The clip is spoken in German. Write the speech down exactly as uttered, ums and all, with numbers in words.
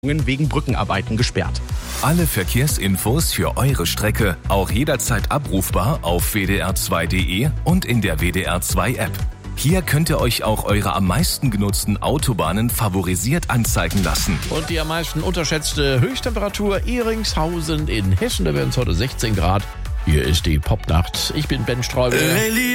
wegen Brückenarbeiten gesperrt. Alle Verkehrsinfos für eure Strecke auch jederzeit abrufbar auf w d r zwei punkt d e und in der W D R zwei App. Hier könnt ihr euch auch eure am meisten genutzten Autobahnen favorisiert anzeigen lassen. Und die am meisten unterschätzte Höchsttemperatur Ehringshausen in Hessen, da werden es heute sechzehn Grad. Hier ist die Popnacht. Ich bin Ben Streubel.